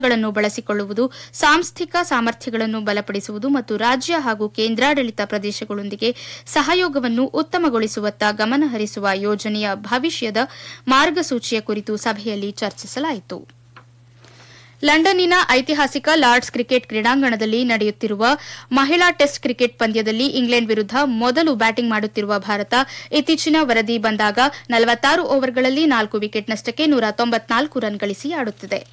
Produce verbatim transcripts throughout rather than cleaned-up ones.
ಗಳನ್ನು ಬಳಸಿಕೊಳ್ಳುವುದು, ಸಾಂಸ್ಥಿಕ ಸಾಮರ್ಥ್ಯಗಳನ್ನು ಬಲಪಡಿಸುವುದು ಮತ್ತು ರಾಜ್ಯ ಹಾಗೂ ಕೇಂದ್ರಾಡಳಿತ ಪ್ರದೇಶಗಳೊಂದಿಗೆ ಸಹಯೋಗವನ್ನು ಉತ್ತಮಗೊಳಿಸುವತ್ತ ಗಮನಹರಿಸುವ ಯೋಜನೆಯ ಭವಿಷ್ಯದ ಮಾರ್ಗಸೂಚಿಯ ಕುರಿತು ಸಭೆಯಲ್ಲಿ ಚರ್ಚಿಸಲಾಯಿತು. ಲಂಡನ್ನಿನ ಐತಿಹಾಸಿಕ ಲಾರ್ಡ್ಸ್ ಕ್ರಿಕೆಟ್ ಕ್ರೀಡಾಂಗಣದಲ್ಲಿ ನಡೆಯುತ್ತಿರುವ ಮಹಿಳಾ ಟೆಸ್ಟ್ ಕ್ರಿಕೆಟ್ ಪಂದ್ಯದಲ್ಲಿ ಇಂಗ್ಲೆಂಡ್ ವಿರುದ್ಧ ಮೊದಲು ಬ್ಯಾಟಿಂಗ್ ಮಾಡುತ್ತಿರುವ ಭಾರತ ಇತ್ತೀಚಿನ ವರದಿ ಬಂದಾಗ ನಲವತ್ತಾರು ಓವರ್ಗಳಲ್ಲಿ ನಾಲ್ಕು ವಿಕೆಟ್ ನಷ್ಟಕ್ಕೆ ನೂರ ತೊಂಬತ್ನಾಲ್ಕು ರನ್ ಗಳಿಸಿ ಆಡುತ್ತಿದೆ.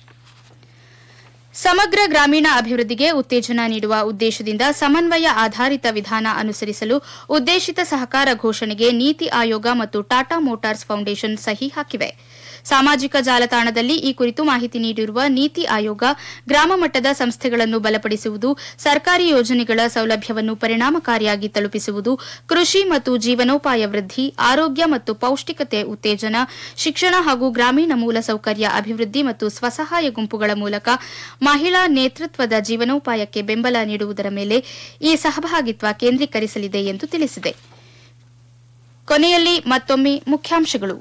ಸಮಗ್ರ ಗ್ರಾಮೀಣ ಅಭಿವೃದ್ಧಿಗೆ ಉತ್ತೇಜನ ನೀಡುವ ಉದ್ದೇಶದಿಂದ ಸಮನ್ವಯ ಆಧಾರಿತ ವಿಧಾನ ಅನುಸರಿಸಲು ಉದ್ದೇಶಿತ ಸಹಕಾರ ಘೋಷಣೆಗೆ ನೀತಿ ಆಯೋಗ ಮತ್ತು ಟಾಟಾ ಮೋಟಾರ್ಸ್ ಫೌಂಡೇಶನ್ ಸಹಿ ಹಾಕಿವೆ. ಸಾಮಾಜಿಕ ಜಾಲತಾಣದಲ್ಲಿ ಈ ಕುರಿತು ಮಾಹಿತಿ ನೀಡಿರುವ ನೀತಿ ಆಯೋಗ, ಗ್ರಾಮ ಮಟ್ಟದ ಸಂಸ್ಥೆಗಳನ್ನು ಬಲಪಡಿಸುವುದು, ಸರ್ಕಾರಿ ಯೋಜನೆಗಳ ಸೌಲಭ್ಯವನ್ನು ಪರಿಣಾಮಕಾರಿಯಾಗಿ ತಲುಪಿಸುವುದು, ಕೃಷಿ ಮತ್ತು ಜೀವನೋಪಾಯ ವೃದ್ಧಿ, ಆರೋಗ್ಯ ಮತ್ತು ಪೌಷ್ಟಿಕತೆ ಉತ್ತೇಜನ, ಶಿಕ್ಷಣ ಹಾಗೂ ಗ್ರಾಮೀಣ ಮೂಲಸೌಕರ್ಯ ಅಭಿವೃದ್ಧಿ ಮತ್ತು ಸ್ವಸಹಾಯ ಗುಂಪುಗಳ ಮೂಲಕ ಮಹಿಳಾ ನೇತೃತ್ವದ ಜೀವನೋಪಾಯಕ್ಕೆ ಬೆಂಬಲ ನೀಡುವುದರ ಮೇಲೆ ಈ ಸಹಭಾಗಿತ್ವ ಕೇಂದ್ರೀಕರಿಸಲಿದೆ ಎಂದು ತಿಳಿಸಿದೆ. ಕೊನೆಯಲ್ಲಿ ಮತ್ತೊಮ್ಮೆ ಮುಖ್ಯಾಂಶಗಳು.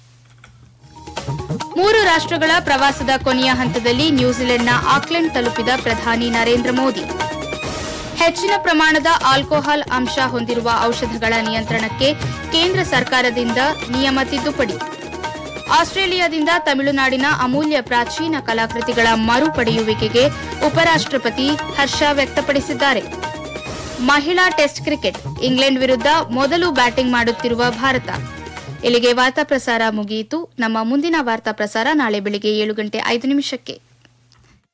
ಮೂರು ರಾಷ್ಟಗಳ ಪ್ರವಾಸದ ಕೊನೆಯ ಹಂತದಲ್ಲಿ ನ್ಯೂಜಿಲೆಂಡ್ನ ಆಕ್ಲೆಂಡ್ ತಲುಪಿದ ಪ್ರಧಾನಿ ನರೇಂದ್ರ ಮೋದಿ. ಹೆಚ್ಚಿನ ಪ್ರಮಾಣದ ಆಲ್ಕೋಹಾಲ್ ಅಂಶ ಹೊಂದಿರುವ ಔಷಧಗಳ ನಿಯಂತ್ರಣಕ್ಕೆ ಕೇಂದ್ರ ಸರ್ಕಾರದಿಂದ ನಿಯಮ ತಿದ್ದುಪಡಿ. ಆಸ್ಟ್ರೇಲಿಯಾದಿಂದ ತಮಿಳುನಾಡಿನ ಅಮೂಲ್ಯ ಪ್ರಾಚೀನ ಕಲಾಕೃತಿಗಳ ಮರುಪಡೆಯುವಿಕೆಗೆ ಉಪರಾಷ್ಟಪತಿ ಹರ್ಷ ವ್ಯಕ್ತಪಡಿಸಿದ್ದಾರೆ. ಮಹಿಳಾ ಟೆಸ್ಟ್ ಕ್ರಿಕೆಟ್, ಇಂಗ್ಲೆಂಡ್ ವಿರುದ್ಧ ಮೊದಲು ಬ್ಯಾಟಿಂಗ್ ಮಾಡುತ್ತಿರುವ ಭಾರತ. ಇಲ್ಲಿಗೆ ವಾರ್ತಾ ಪ್ರಸಾರ ಮುಗಿಯಿತು. ನಮ್ಮ ಮುಂದಿನ ವಾರ್ತಾ ಪ್ರಸಾರ ನಾಳೆ ಬೆಳಗ್ಗೆ ಏಳು ಗಂಟೆ ಐದು ನಿಮಿಷಕ್ಕೆ.